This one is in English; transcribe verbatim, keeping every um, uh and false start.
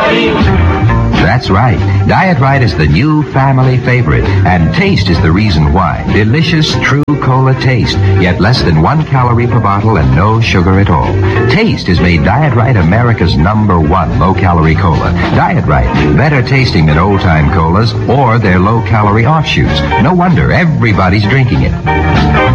That's right. Diet Right is the new family favorite, and taste is the reason why. Delicious, true cola taste, yet less than one calorie per bottle and no sugar at all. Taste has made Diet Right America's number one low-calorie cola. Diet Right, better tasting than old-time colas or their low-calorie offshoots. No wonder everybody's drinking it.